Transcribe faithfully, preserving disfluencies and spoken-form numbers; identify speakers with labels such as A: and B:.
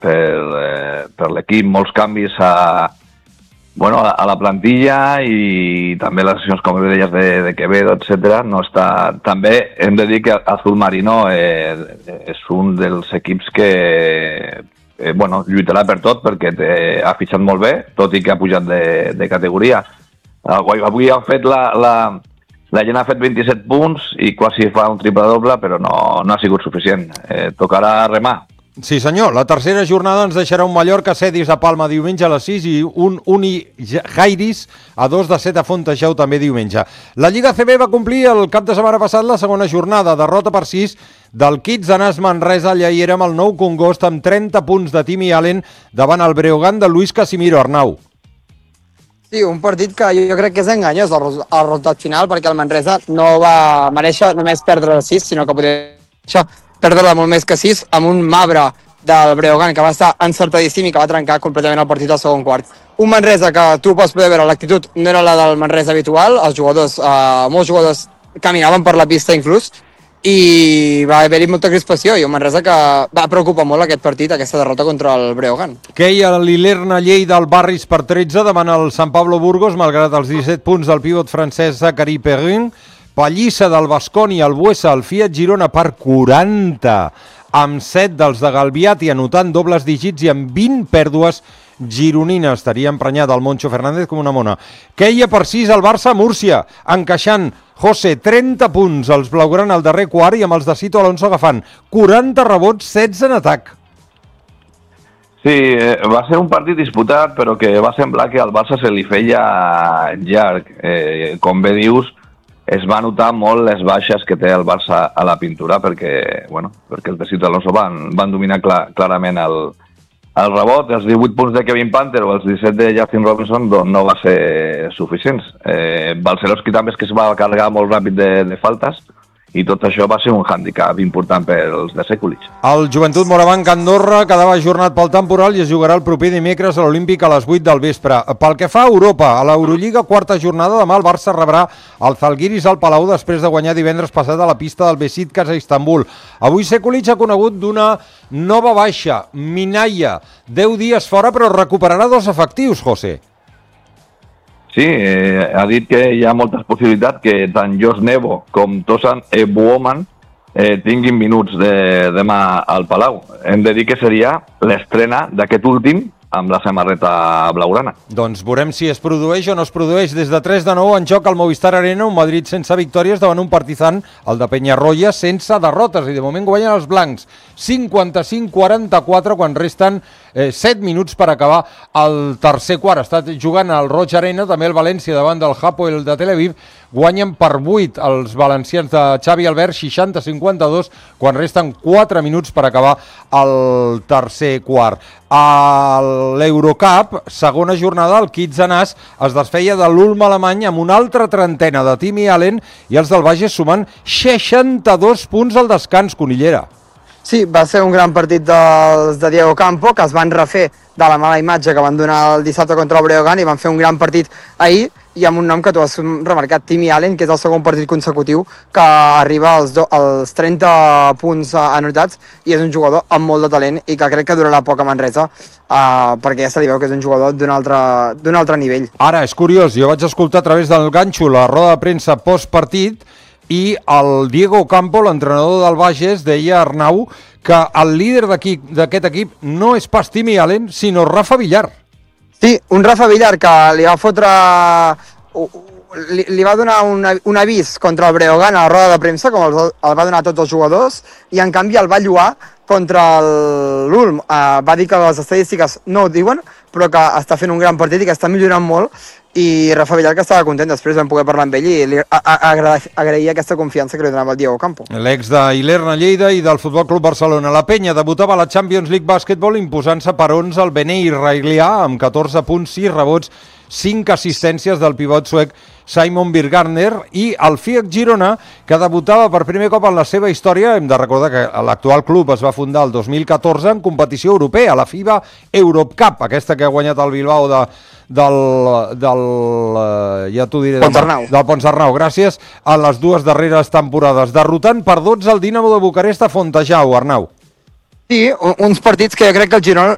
A: per, eh, per l'equip, molts canvis a, bueno, a la plantilla i també les sessions, com deies, de, de Quevedo, etcètera. No està... També hem de dir que Azul Marino eh, és un dels equips que eh, bueno, lluitarà per tot perquè té, ha fitxat molt bé, tot i que ha pujat de, de categoria. Avui ha fet la... la La gent ha fet vint-i-set punts i quasi fa un triple doble, però no, no ha sigut suficient. Eh, tocarà remar.
B: Sí senyor, la tercera jornada ens deixarà un Mallorca Cedis a Palma diumenge a les sis i un Uni Jairis a dos de set a Fontejau també diumenge. La Lliga A C B va complir el cap de setmana passat la segona jornada, derrota per sis del Kids Anas Manresa Lleida amb el Nou Congost amb trenta punts de Timmy Allen davant el Breogán de Luis Casimiro. Arnau.
C: Sí, un partit que jo crec que és enganyós el resultat final, perquè el Manresa no va mereixer només perdre el sis, sinó que podia perdre molt més que sis, amb un Mabre del Breogán que va estar encertadíssim i que va trencar completament el partit al segon quart. Un Manresa que tu pots poder veure, l'actitud no era la del Manresa habitual, els jugadors, eh, molts jugadors caminaven per la pista inclús, i va haver-hi molta crispació i un Manresa que va preocupar molt aquest partit, aquesta derrota contra el Breogán.
B: Queia l'Ilerna Lleida al Barris per tretze davant el Sant Pablo Burgos, malgrat els disset punts del pivot francès Zachary Perrin. Pallissa del Bascònia al Buesa al Fiat Girona per quaranta, amb set dels de Galbiati anotant dobles dígits i amb vint pèrdues gironines. Estaria emprenyat el Moncho Fernández com una mona. Queia per sis al Barça a Múrcia, encaixant José, trenta punts, els blaugrana al darrer quart i amb els de Cito Alonso agafant quaranta rebots, setze en atac.
A: Sí, eh, va ser un partit disputat, però que va semblar que al Barça se li feia llarg. Eh, com bé dius, es va notar molt les baixes que té el Barça a la pintura, perquè, bueno, perquè els de Cito Alonso van, van dominar clar, clarament el, el rebot. Els divuit punts de Kevin Panther o els disset de Justin Robinson doncs, no va ser suficients. Eh, Balcelowski també és que es va carregar molt ràpid de, de faltes i tot això va ser un hàndicap important pels de Sekulic.
B: El Joventut Morabanc Andorra quedava ajornat pel temporal i es jugarà el proper dimecres a l'Olímpic a les vuit del vespre. Pel que fa a Europa, a l'Eurolliga, quarta jornada, demà el Barça rebrà el Zalgiris al Palau després de guanyar divendres passat a la pista del Besiktas a Istanbul. Avui Sekulic ha conegut d'una nova baixa, Minaya, deu dies fora però recuperarà dos efectius, José.
A: Sí, eh, ha dit que hi ha moltes possibilitats que tant Josh Nebo com Tosan Ebuoman eh, tinguin minuts de, demà al Palau. Hem de dir que seria l'estrena d'aquest últim amb la samarreta blaugrana.
B: Doncs veurem si es produeix o no es produeix. Des de tres de nou en joc al Movistar Arena, un Madrid sense victòries davant un Partizan, el de Peñarroya, sense derrotes. I de moment guanyen els blancs. cinquanta-cinc quaranta-quatre quan resten eh, set minuts per acabar el tercer quart. Està jugant al Roig Arena, també el València davant del Hapoel de Tel Aviv. Guanyen per vuit els valencians de Xavi Albert, seixanta a cinquanta-dos, quan resten quatre minuts per acabar el tercer quart. A l'Eurocup, segona jornada, el Kids Anas es desfeia de l'Ulm alemany amb una altra trentena de Timmy Allen i els del Bages sumant seixanta-dos punts al descans, Conillera.
C: Sí, va ser un gran partit dels de Diego Campo, que es van refer de la mala imatge que van donar el dissabte contra el Breogán i van fer un gran partit ahir, i amb un nom que tu has remarcat, Timmy Allen, que és el segon partit consecutiu que arriba als, do, als trenta punts anotats, i és un jugador amb molt de talent i que crec que durarà poc a Manresa, uh, perquè ja se li veu que és un jugador d'un altre, d'un altre nivell.
B: Ara, és curiós, jo vaig escoltar a través del ganxo la roda de premsa postpartit i el Diego Campo, l'entrenador del Bages, deia a Arnau que el líder d'aquest equip no és pas Timmy Allen, sinó Rafa Villar.
C: Sí, un Rafa Villar que li va fotre... Li, li va donar un, un avís contra el Breogán a la roda de premsa, com el, el va donar a tots els jugadors, i en canvi el va lluar contra l'Ulm. Uh, va dir que les estadístiques no ho diuen, però que està fent un gran partit i que està millorant molt, i Rafa Villar que estava content. Després vam poder parlar amb ell i li agraïa aquesta confiança que li donava el Diego Campo.
B: L'ex d'Ilerna Lleida i del Futbol Club Barcelona. La Penya debutava a la Champions League Basketball imposant-se per onze al Bené israelià amb catorze punts, sis rebots, cinc assistències del pivot suec Simon Birgarner, i el Fiat Girona, que debutava per primer cop en la seva història. Hem de recordar que l'actual club es va fundar el dos mil catorze en competició europea, la FIBA Eurocup, aquesta que ha guanyat el Bilbao de, del, del, ja t'ho diré,
C: Ponsarnau.
B: del Ponsarnau, gràcies a les dues darreres temporades, derrotant per dotze el Dinamo de Bucarest a Fontejau, Arnau.
C: Sí, uns partits que jo crec que el Girona